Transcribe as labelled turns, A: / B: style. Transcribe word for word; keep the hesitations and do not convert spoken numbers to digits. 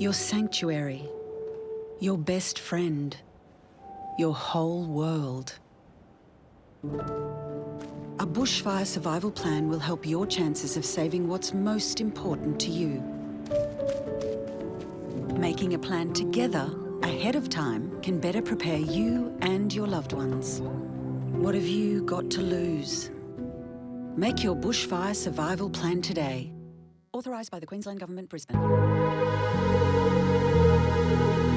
A: Your sanctuary. Your best friend. Your whole world. A bushfire survival plan will help your chances of saving what's most important to you. Making a plan together ahead of time can better prepare you and your loved ones. What have you got to lose? Make your bushfire survival plan today. Authorised by the Queensland Government, Brisbane.